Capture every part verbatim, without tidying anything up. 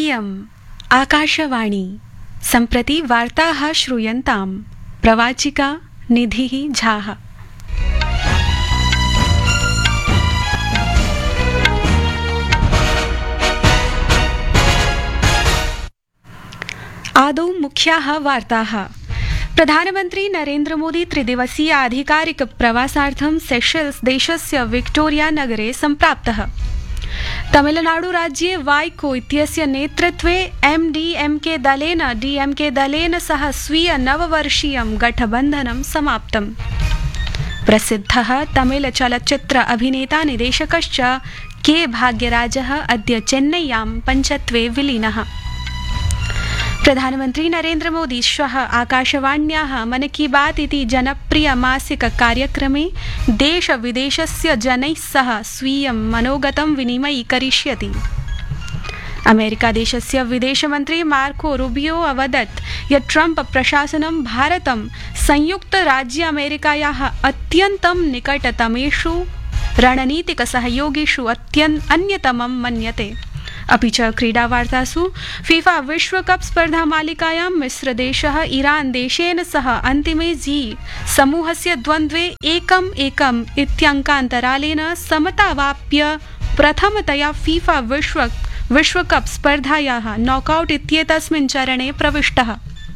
इयम् आकाशवाणी सम्प्रति वार्ताः श्रूयन्ताम् प्रवाचिका निधिः झाः। आदौ मुख्याः वार्ताः। प्रधानमन्त्री नरेन्द्र मोदी त्रिदिवसीय आधिकारिक प्रवासार्थं सेशेल्स देशस्य विक्टोरिया नगरे सम्प्राप्तः। तमिलनाडु राज्ये वाइको इत्यस्य नेतृत्वे एमडीएमके दलेन डीएमके दलेन सह स्वीय नववर्षीयं गठबन्धनं समाप्तम्। प्रसिद्धः तमिल चलच्चित्र अभिनेता निदेशकश्च के भाग्यराजः अद्य चेन्नय्यां पञ्चत्वे विलीनः। प्रधानमन्त्री नरेन्द्र मोदी श्वः आकाशवाण्याः मन की बात इति जनप्रिय मासिक कार्यक्रमे देश विदेशस्य जनैः सह स्वीयं मनोगतं विनिमयीकरिष्यति। अमेरिकादेशस्य विदेशमन्त्री मार्को रूबियो अवदत् यत् ट्रम्प प्रशासनं भारतं संयुक्तराज्य अमेरिकायाः अत्यन्तं निकटतमेषु रणनीतिकसहयोगिषु अत्यन् अन्यतमं मन्यते। अपि च क्रीडावार्तासु फीफा विश्वकप स्पर्धा मालिकायां मिस्रदेशः ईरान देशेन सह अन्तिमे जी समूहस्य द्वन्द्वे एकम् एकम् इत्यङ्कान्तरालेन समतावाप्य प्रथमतया फीफा विश्व विश्वकप स्पर्धायाः नॉकआउट इत्येतस्मिन् चरणे प्रविष्टः।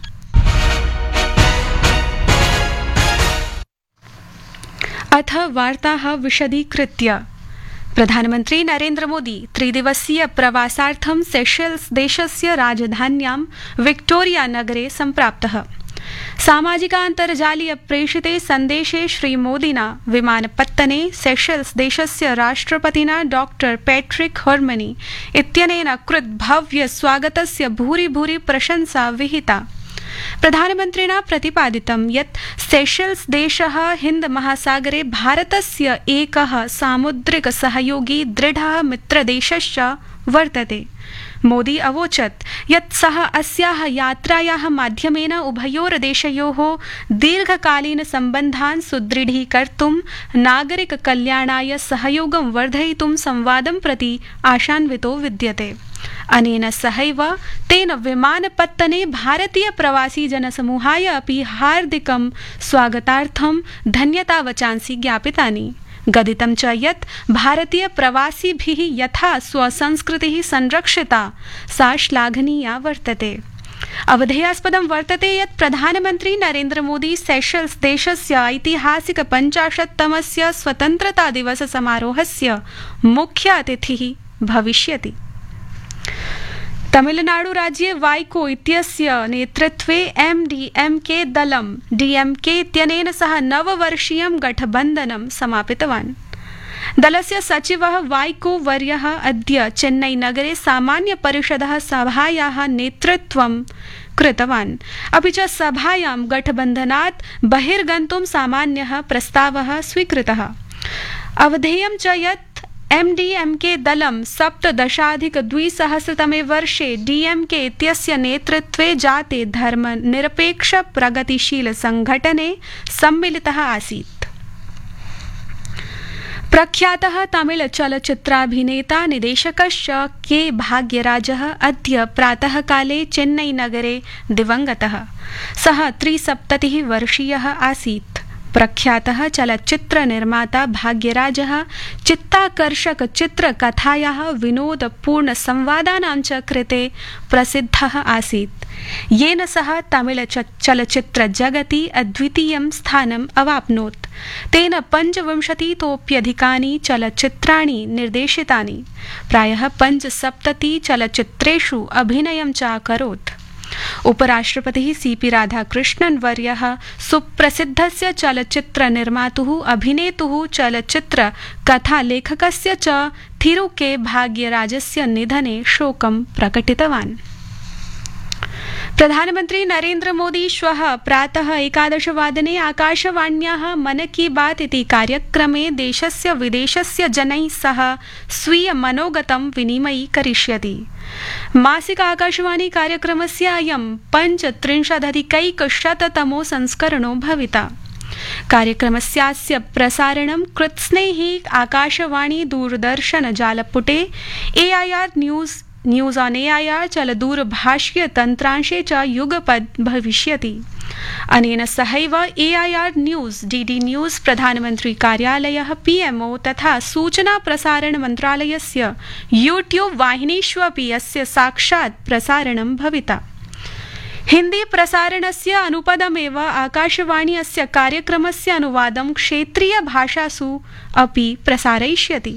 अथ वार्ताः विशदीकृत्य। प्रधानमन्त्री नरेन्द्र मोदी त्रिदिवसीय प्रवासार्थं सेशेल्स देशस्य राजधान्यां विक्टोरिया नगरे सम्प्राप्तः। सामाजिकान्तर्जालीय प्रेषिते सन्देशे श्रीमोदिना विमानपत्तने सेशेल्स देशस्य राष्ट्रपतिना डॉक्टर पैट्रिक हर्मनी इत्यनेन कृत भव्य स्वागतस्य भूरि भूरि प्रशंसा विहिता। प्रधानमन्त्रिणा प्रतिपादितं यत् सेशेल्स देशः हिन्द महासागरे भारतस्य एकः सामुद्रिक सहयोगी दृढः मित्रदेशश्च वर्तते। मोदी अवोचत् यत् सः अस्याः यात्रायाः माध्यमेन उभयोर्देशयोः दीर्घकालीन सम्बन्धान् सुदृढीकर्तुं नागरिक कल्याणाय सहयोगं वर्धयितुं संवादं प्रति आशान्वितो विद्यते। अनेन सहैव तेन विमानपत्तने भारतीय प्रवासी जनसमूहाय अपि हार्दिकं स्वागतार्थं धन्यतावचांसि ज्ञापितानि। गदितं च यत् भारतीय प्रवासिभिः यथा स्वसंस्कृतिः संरक्षिता सा श्लाघनीया वर्तते। अवधेयास्पदं वर्तते यत् प्रधानमन्त्री नरेन्द्र मोदी सेशेल्स देशस्य ऐतिहासिक पञ्चाशत्तमस्य स्वतन्त्रता दिवस समारोहस्य मुख्य अतिथिः भविष्यति। तमिलनाडु राज्ये वाइको इत्यस्य नेतृत्वे एमडीएमके दलं डीएमके इत्यनेन सह नववर्षीयं गठबन्धनं समापितवान्। दलस्य सचिवः वाइको वर्यः अद्य चेन्नई नगरे सामान्य परिषदः सभायाः नेतृत्वं कृतवान्। अपि च सभायां गठबन्धनात् बहिर्गन्तुं सामान्यः प्रस्तावः स्वीकृतः। अवधेयं च यत् एमडीएमके दलं सप्तदशाधिकद्विसहस्रतमे वर्षे डीएमके इत्यस्य नेतृत्वे जाते धर्मनिरपेक्ष प्रगतिशील संघटने सम्मिलितः आसीत्। प्रख्यातः तमिल चलच्चित्राभिनेता निदेशकश्च के भाग्यराजः अद्य प्रातःकाले चेन्नई नगरे दिवङ्गतः। सः त्रिसप्ततिः वर्षीयः आसीत्। प्रख्यातः चलच्चित्र निर्माता भाग्यराजः चित्ताकर्षक चित्रकथायाः विनोदपूर्ण संवादानां च कृते प्रसिद्धः आसीत्, येन सः तमिल चलच्चित्र जगति अद्वितीयं स्थानम् अवाप्नोत्। तेन पञ्चविंशतितोप्यधिकानि चलच्चित्राणि निर्देशितानि। प्रायः पञ्चसप्तति चलच्चित्रेषु अभिनयं च अकरोत्। उपराष्ट्रपतिः सीपी राधाकृष्णन् वर्यः सुप्रसिद्धस्य चलच्चित्र निर्मातुः अभिनेतुः चलच्चित्र कथालेखकस्य च थिरु के भाग्यराजस्य निधने शोकं प्रकटितवान्। प्रधानमन्त्री नरेन्द्र मोदी श्वः प्रातः एकादशवादने आकाशवाण्याः मन की बात इति कार्यक्रमे देशस्य विदेशस्य जनैः सह स्वीय मनोगतं विनिमयीकरिष्यति। मासिक आकाशवाणी कार्यक्रमस्य अयं पञ्चत्रिंशदधिकैकशततमो संस्करणो भविता। कार्यक्रमस्यास्य प्रसारणं कृत्स्नैः आकाशवाणी दूरदर्शन जालपुटे AIR news news on AIR चलदूरभाषीय तन्त्रांशे च युगपद् भविष्यति। अनेन सहैव एआईआर न्यूज, डीडी न्यूज, प्रधानमंत्री कार्यालयः, पीएमओ तथा सूचना प्रसारण मन्त्रालयस्य यूट्यूब वाहिनीष्वपि अस्य साक्षात् प्रसारणं भविता। हिंदी प्रसारणस्य अनुपदमेव आकाशवाणी अस्य कार्यक्रमस्य अनुवादं क्षेत्रीय भाषासु अपि प्रसारयिष्यति।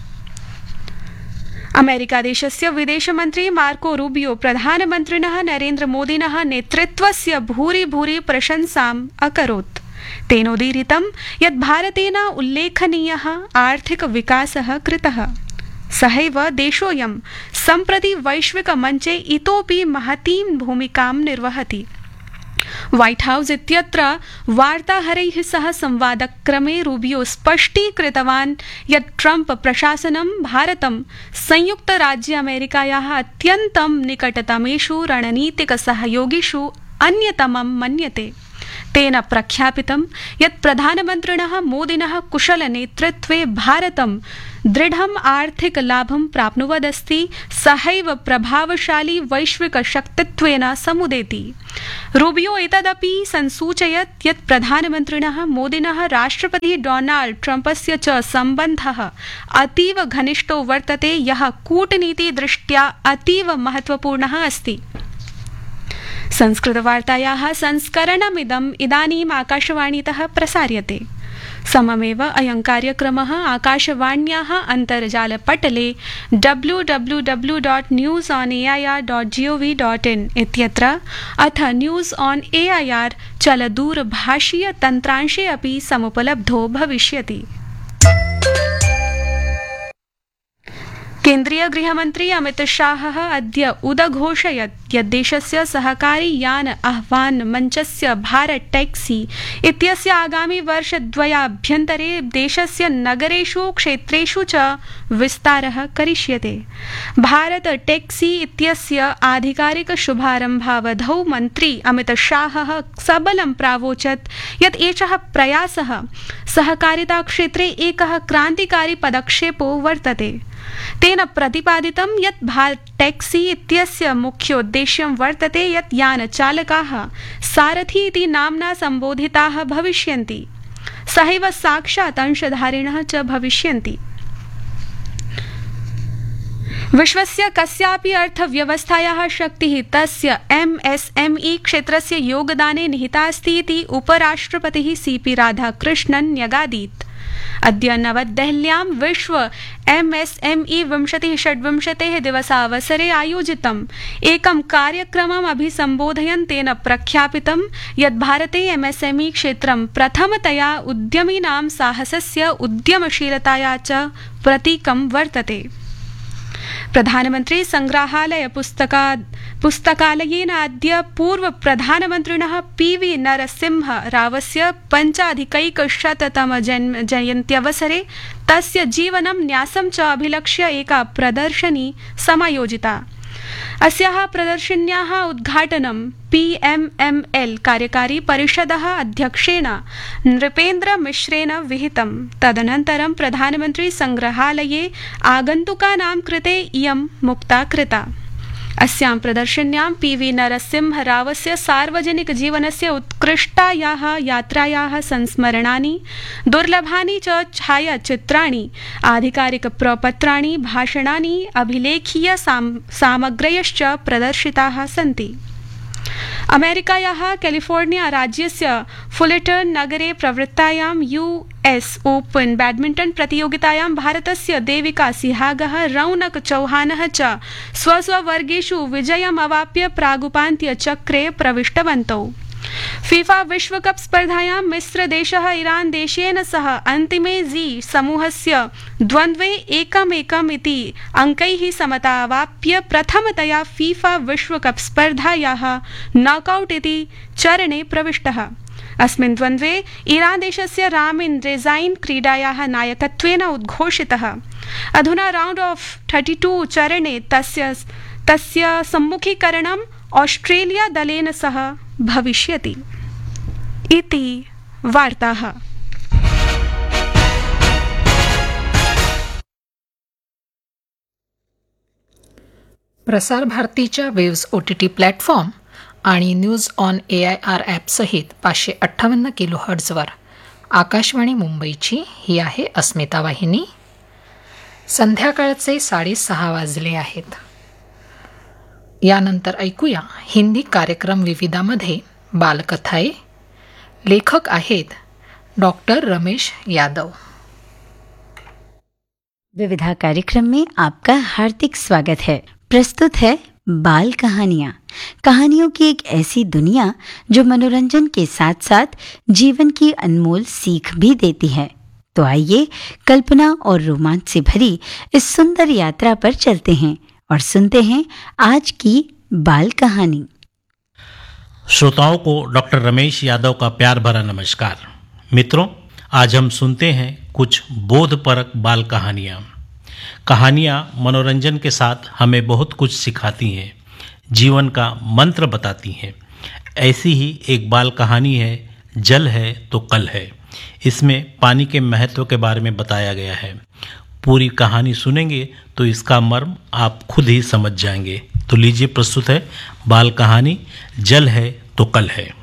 अमेरिकादेशस्य विदेशमन्त्री मार्को रूबियो प्रधानमन्त्रिणः नरेन्द्रमोदिनः नेतृत्वस्य भूरि भूरि प्रशंसाम् अकरोत्। तेनोदीरितं यत् भारतेन उल्लेखनीयः आर्थिक विकासः कृतः। सहैव देशोऽयं सम्प्रति वैश्विक मञ्चे इतोपि महतीं भूमिकां निर्वहति। व्हाइट हाउस इत्यत्र वार्ताहरैः सह संवादक्रमे रूबियो स्पष्टीकृतवान् यत् ट्रम्प प्रशासनं भारतं संयुक्तराज्य अमेरिकायाः अत्यन्तं निकटतमेषु रणनीतिकसहयोगिषु अन्यतमं मन्यते। तेन प्रख्यापितं यत् प्रधानमन्त्रिणः मोदिनः कुशलनेतृत्वे भारतं दृढम् आर्थिक लाभं प्राप्नुवदस्ति, सहैव प्रभावशाली वैश्विक शक्तित्वेन समुदेति। रूबियो एतदपि संसूचयत् यत् प्रधानमन्त्रिणः मोदिनः राष्ट्रपति डोनाल्ड ट्रम्पस्य च सम्बन्धः अतीव घनिष्ठो वर्तते, यः कूटनीतिदृष्ट्या अतीव महत्वपूर्णः अस्ति। संस्कृतवार्तायाः संस्करणमिदम् इदानीम् आकाशवाणीतः प्रसार्यते। सममेव अयं कार्यक्रमः आकाशवाण्याः अन्तर्जालपटले W W W dot news on AIR dot gov dot in इत्यत्र अथ न्यूज ऑन एआईआर चलदूरभाषीय तन्त्रांशे अपि समुपलब्धो भविष्यति। केन्द्रीय गृहमन्त्री अमित शाहः अद्य उदघोषयत् यत् देशस्य सहकारी यान आह्वान मञ्चस्य भारत टैक्सी इत्यस्य आगामि वर्षद्वयाभ्यन्तरे देशस्य नगरेषु क्षेत्रेषु च विस्तारः करिष्यते। भारत टैक्सी इत्यस्य आधिकारिक शुभारम्भावधौ मन्त्री अमित शाहः सबलं प्रावोचत् यत् एषः प्रयासः सहकारिता क्षेत्रे एकः क्रान्तिकारी पदक्षेपो वर्तते। तेन प्रतिपादितं यत् भारत टैक्सी इत्यस्य मुख्योद्देश्यं वर्तते यत् यानचालकाः सारथी इति नाम्ना सम्बोधिताः भविष्यन्ति, सहैव साक्षात् अंशधारिणः च भविष्यन्ति। विश्वस्य कस्यापि अर्थव्यवस्थायाः शक्तिः तस्य एमएसएमई क्षेत्रस्य योगदाने निहिता अस्ति इति उपराष्ट्रपतिः सीपी राधाकृष्णन् न्यगादीत्। अद्य नवदेहल्यां विश्व एमएसएमई विंशतिः षड्विंशतेः दिवसावसरे आयोजितम् एकं कार्यक्रमम् अभिसम्बोधयन् तेन प्रख्यापितं यत् भारते एमएसएमई क्षेत्रं प्रथमतया उद्यमिनां साहसस्य, उद्यमशीलताया च प्रतीकं वर्तते। प्रधानमन्त्री संग्रहालय पुस्तका पुस्तकालयेन अद्य पूर्व प्रधानमन्त्रिणः पीवी नरसिंह रावस्य पञ्चाधिकैकशततम जन्म जयन्त्यवसरे तस्य जीवनं न्यासं च अभिलक्ष्य एका प्रदर्शनी समायोजिता। अस्याः प्रदर्शन्याः उद्घाटनं पीएमएमएल कार्यकारी परिषदः अध्यक्षेण नृपेन्द्र मिश्रेण विहितम्। तदनन्तरं प्रधानमन्त्री संग्रहालये आगन्तुकानां कृते इयं मुक्ता कृता। अस्यां प्रदर्शन्यां पीवी नरसिंह रावस्य सार्वजनिक जीवनस्य उत्कृष्टायाः यात्रायाः संस्मरणानि, दुर्लभानि च छायाचित्राणि, आधिकारिक प्रपत्राणि, भाषणानि, अभिलेखीय सामग्र्यश्च प्रदर्शिताः सन्ति। अमेरिकायाः कैलिफोर्निया राज्यस्य फुलेटन नगरे प्रवृत्तायां यूएस ओपन बैडमिंटन प्रतियोगितायां भारतस्य देविका सिहागः, रौनक चौहानः च स्वस्ववर्गेषु विजयम् अवाप्य प्रागुपान्त्यचक्रे प्रविष्टवन्तौ। फीफा विश्वकप स्पर्धायां मिस्रदेशः ईरान देशेन सह अन्तिमे जी समूहस्य द्वन्द्वे एकमेकम् इति अंकैः समता अवाप्य प्रथमतया फीफा विश्वकप स्पर्धायाः नॉकआउट इति चरणे प्रविष्टः। अस्मिन् द्वन्द्वे ईरान देशस्य रामिन रेजाइन क्रीडायाः नायकत्वेन उद्घोषितः। अधुना राउंड ऑफ थर्टी टू चरणे तस्य तस्य सम्मुखीकरणम् ऑस्ट्रेलिया दलेन सह भविष्यति। इति वार्ताः। प्रसार भारतीच्या waves O T T platform आणि news on A I R ॲपसहित पाचशे अठ्ठावन्न किलो हर्ट्झवर आकाशवाणी मुंबईची ही आहे अस्मिता वाहिनी. संध्याकाळचे साडेसहा वाजले आहेत. यानंतर ऐकूया हिंदी कार्यक्रम विविधामध्ये बालकथाए. लेखक आहेत डॉक्टर रमेश यादव. विविधा कार्यक्रम में आपका हार्दिक स्वागत है. प्रस्तुत है बाल कहानियाँ. कहानियों की एक ऐसी दुनिया जो मनोरंजन के साथ साथ जीवन की अनमोल सीख भी देती है. तो आइए कल्पना और रोमांच से भरी इस सुंदर यात्रा पर चलते हैं और सुनते हैं आज की बाल कहानी. श्रोताओं को डॉक्टर रमेश यादव का प्यार भरा नमस्कार. मित्रों, आज हम सुनते हैं कुछ बोधपरक बाल कहानियाँ. कहानियाँ मनोरंजन के साथ हमें बहुत कुछ सिखाती हैं, जीवन का मंत्र बताती हैं. ऐसी ही एक बाल कहानी है जल है तो कल है. इसमें पानी के महत्व के बारे में बताया गया है. पूरी कहानी सुनेंगे तो इसका मर्म आप खुद ही समझ जाएंगे. तो लीजिए, प्रस्तुत है बाल कहानी जल है तो कल है.